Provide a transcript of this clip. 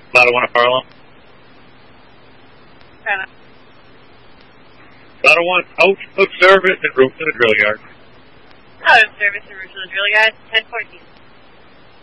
Ladder 1 at Harlem. Ladder 1, out of service and route to the drill yard. Out of service and route to the drill yard, 1014.